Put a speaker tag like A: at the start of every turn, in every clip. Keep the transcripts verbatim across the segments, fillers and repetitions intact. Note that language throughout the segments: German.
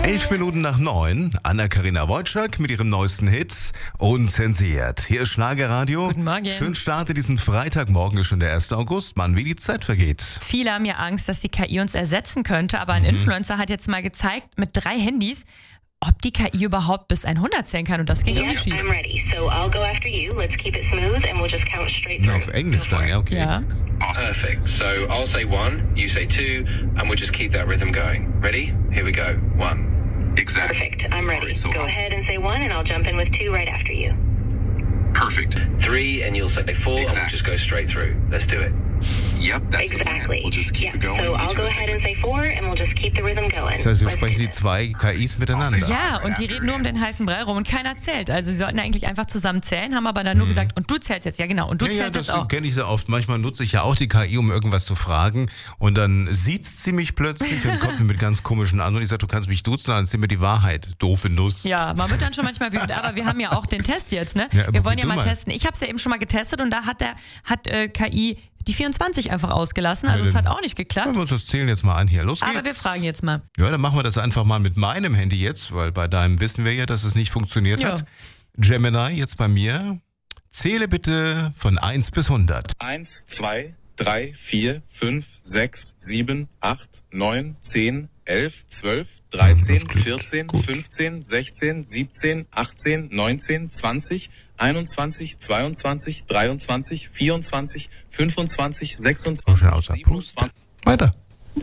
A: Elf Minuten nach neun, Anna-Karina Wojcik mit ihrem neuesten Hit Unzensiert. Hier ist Schlagerradio.
B: Guten Morgen.
A: Schön starte diesen Freitag. Morgen ist schon der erste August. Mann, wie die Zeit vergeht.
B: Viele haben ja Angst, dass die K I uns ersetzen könnte, aber ein
A: Mhm.
B: Influencer hat jetzt mal gezeigt, mit drei Handys, ob die K I überhaupt bis hundert zählen kann, und das geht irgendwie
C: Yeah,
B: schief.
C: I'm ready. So I'll go after you. Let's keep it smooth and we'll just count straight
A: Na,
C: through.
A: auf Englisch dann, ja, okay.
B: Ja.
D: Perfect. So I'll say one, you say two, and we'll just keep that rhythm going. Ready? Here we go. One.
E: Exactly.
C: Perfect. I'm ready.
E: So
C: Go ahead and say one and I'll jump in with two right after you.
E: perfect.
D: Three, and you'll say four, and we'll
E: Exactly.
D: just go straight through. Let's do it.
E: Yep, that's the plan.
C: Exactly.
E: We'll just keep
C: yeah.
E: it going.
C: So I'll
E: each
C: go
E: of us
C: ahead
E: take
C: and say four and we'll just keep the rhythm going.
A: Das heißt, wir
C: Let's
A: sprechen
C: do
A: die
C: this.
A: zwei K Is miteinander.
B: Ja, und die reden nur um den heißen Brei rum und keiner zählt. Also sie sollten eigentlich einfach zusammen zählen, haben aber dann nur gesagt, und du zählst jetzt, ja genau, und du
A: Ja, ja,
B: zählst
A: das
B: jetzt auch.
A: kenne ich sehr oft. Manchmal nutze ich ja auch die K I, um irgendwas zu fragen. Und dann sieht's sie mich plötzlich und kommt mir mit ganz komischen an. Und ich sage, du kannst mich duzen, dann erzähl mir die Wahrheit. Doofe Nuss.
B: Ja, man wird dann schon manchmal wütend, aber wir haben ja auch den Test jetzt, ne?
A: Ja, aber
B: wir wollen ja
A: du
B: mal
A: mal.
B: testen. Ich habe es ja eben schon mal getestet und da hat der hat äh, K I die vierundzwanzig einfach ausgelassen, also
A: Ja,
B: es
A: dann-
B: hat auch nicht geklappt.
A: Hören wir uns das Zählen jetzt mal an hier. Los geht's.
B: Aber wir fragen jetzt mal.
A: Ja, dann machen wir das einfach mal mit meinem Handy jetzt, weil bei deinem wissen wir ja, dass es nicht funktioniert
B: Ja.
A: hat. Gemini, jetzt bei mir. Zähle bitte von eins bis hundert.
F: eins, zwei, drei, vier, fünf, sechs, sieben, acht, neun, zehn, elf, zwölf, dreizehn,
A: das klingt
F: vierzehn,
A: gut.
F: fünfzehn, sechzehn, siebzehn, achtzehn, neunzehn, zwanzig, einundzwanzig, zweiundzwanzig, dreiundzwanzig, vierundzwanzig, fünfundzwanzig,
A: So
F: sechsundzwanzig,
A: schnell außer Puste.
F: siebenundzwanzig.
A: Weiter.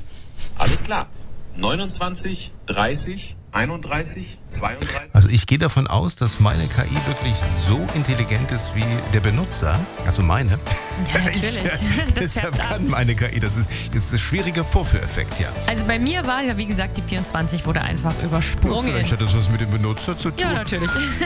F: Alles klar. neunundzwanzig, dreißig, einunddreißig, zweiunddreißig.
A: Also ich gehe davon aus, dass meine K I wirklich so intelligent ist wie der Benutzer. Also meine.
B: Ja, natürlich.
A: Ich,
B: Das
A: deshalb
B: färbt ab.
A: kann meine K I. Das ist, das ist ein schwieriger Vorführeffekt, ja.
B: Also bei mir war ja, wie gesagt, die vierundzwanzig wurde einfach übersprungen.
A: Vielleicht hat das was mit dem Benutzer zu tun.
B: Ja, natürlich.